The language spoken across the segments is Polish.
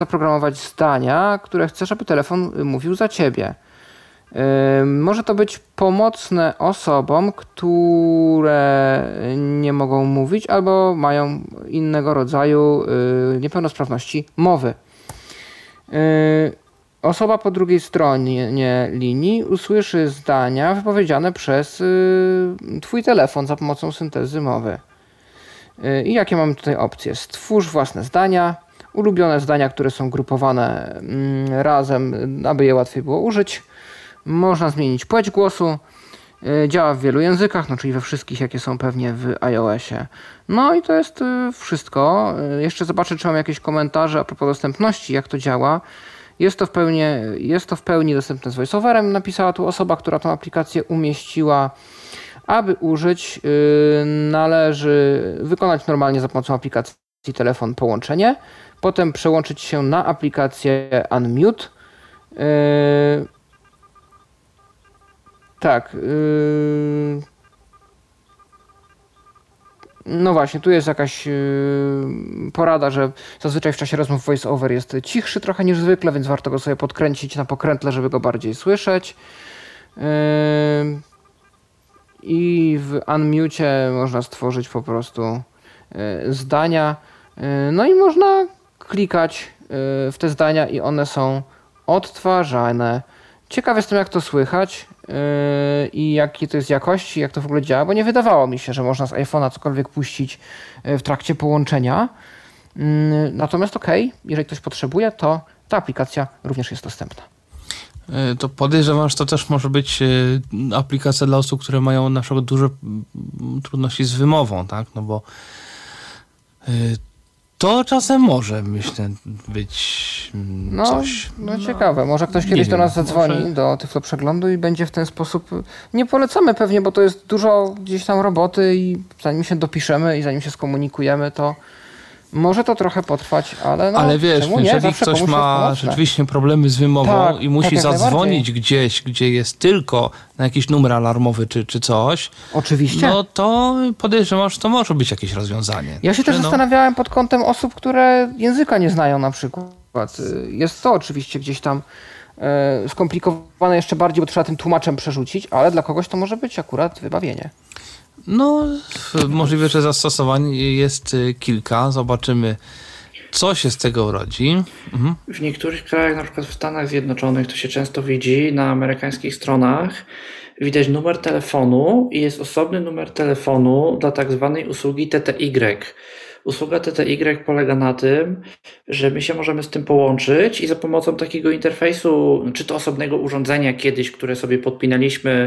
zaprogramować zdania, które chcesz, aby telefon mówił za ciebie. Może to być pomocne osobom, które nie mogą mówić albo mają innego rodzaju niepełnosprawności mowy. Osoba po drugiej stronie linii usłyszy zdania wypowiedziane przez twój telefon za pomocą syntezy mowy. I jakie mamy tutaj opcje? Stwórz własne zdania, ulubione zdania, które są grupowane razem, aby je łatwiej było użyć. Można zmienić płeć głosu. Działa w wielu językach, no czyli we wszystkich, jakie są pewnie w iOSie. No i to jest wszystko. Jeszcze zobaczę, czy mam jakieś komentarze a propos dostępności, jak to działa. Jest to w pełni dostępne z VoiceOverem. Napisała tu osoba, która tą aplikację umieściła. Aby użyć, należy wykonać normalnie za pomocą aplikacji telefon połączenie. Potem przełączyć się na aplikację Unmute. Tak. No właśnie, tu jest jakaś porada, że zazwyczaj w czasie rozmów VoiceOver jest cichszy trochę niż zwykle, więc warto go sobie podkręcić na pokrętle, żeby go bardziej słyszeć. I w Unmute można stworzyć po prostu zdania. No i można klikać w te zdania i one są odtwarzane. Ciekaw jestem, jak to słychać i jakiej to jest jakości, jak to w ogóle działa, bo nie wydawało mi się, że można z iPhone'a cokolwiek puścić w trakcie połączenia. Natomiast jeżeli ktoś potrzebuje, to ta aplikacja również jest dostępna. To podejrzewam, że to też może być aplikacja dla osób, które mają na przykład duże trudności z wymową, tak? No bo to czasem może, myślę, być coś. No ciekawe. Może ktoś kiedyś do nas zadzwoni, do Tyflo Przeglądu i będzie w ten sposób... Nie polecamy pewnie, bo to jest dużo gdzieś tam roboty i zanim się dopiszemy i zanim się skomunikujemy, to może to trochę potrwać, ale ale wiesz, jeżeli ktoś ma rzeczywiście problemy z wymową i musi zadzwonić gdzieś, gdzie jest tylko na jakiś numer alarmowy czy coś, oczywiście, no to podejrzewam, że to może być jakieś rozwiązanie. Ja się też zastanawiałem pod kątem osób, które języka nie znają na przykład. Jest to oczywiście gdzieś tam skomplikowane jeszcze bardziej, bo trzeba tym tłumaczem przerzucić, ale dla kogoś to może być akurat wybawienie. No, możliwe, że zastosowań jest kilka. Zobaczymy, co się z tego urodzi. W niektórych krajach, na przykład w Stanach Zjednoczonych, to się często widzi na amerykańskich stronach. Widać numer telefonu i jest osobny numer telefonu dla tak zwanej usługi TTY. Usługa TTY polega na tym, że my się możemy z tym połączyć i za pomocą takiego interfejsu, czy to osobnego urządzenia kiedyś, które sobie podpinaliśmy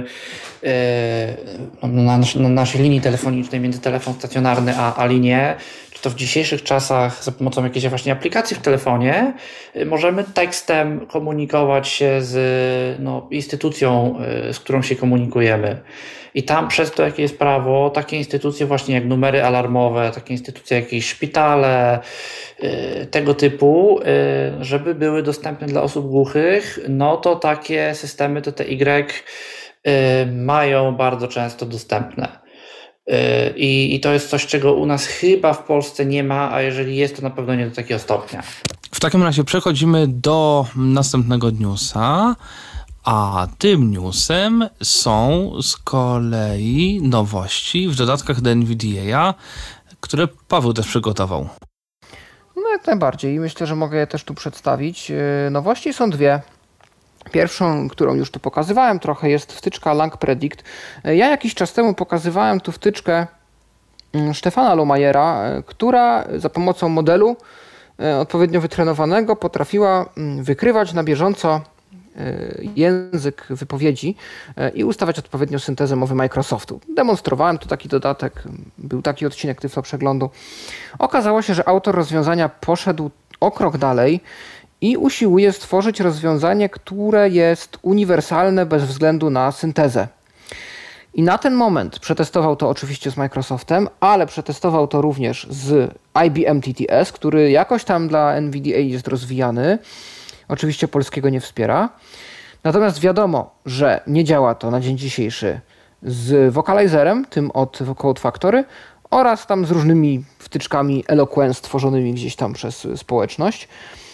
na naszej linii telefonicznej między telefon stacjonarny a linię, czy to w dzisiejszych czasach za pomocą jakiejś właśnie aplikacji w telefonie, możemy tekstem komunikować się z instytucją, z którą się komunikujemy. I tam przez to, jakie jest prawo, takie instytucje właśnie jak numery alarmowe, takie instytucje jak jakieś szpitale, tego typu, żeby były dostępne dla osób głuchych, no to takie systemy TTY mają bardzo często dostępne. I to jest coś, czego u nas chyba w Polsce nie ma, a jeżeli jest, to na pewno nie do takiego stopnia. W takim razie przechodzimy do następnego newsa. A tym newsem są z kolei nowości w dodatkach do NVDA, które Paweł też przygotował. No jak najbardziej. Myślę, że mogę je też tu przedstawić. Nowości są dwie. Pierwszą, którą już tu pokazywałem trochę, jest wtyczka Lang Predict. Ja jakiś czas temu pokazywałem tu wtyczkę Stefana Lohmeyera, która za pomocą modelu odpowiednio wytrenowanego potrafiła wykrywać na bieżąco język wypowiedzi i ustawiać odpowiednio syntezę mowy Microsoftu. Demonstrowałem tu taki dodatek, był taki odcinek Tyflo Przeglądu. Okazało się, że autor rozwiązania poszedł o krok dalej i usiłuje stworzyć rozwiązanie, które jest uniwersalne bez względu na syntezę. I na ten moment przetestował to oczywiście z Microsoftem, ale przetestował to również z IBM TTS, który jakoś tam dla NVDA jest rozwijany. Oczywiście polskiego nie wspiera. Natomiast wiadomo, że nie działa to na dzień dzisiejszy z Vocalizerem, tym od Code Factory, oraz tam z różnymi wtyczkami Eloquence tworzonymi gdzieś tam przez społeczność.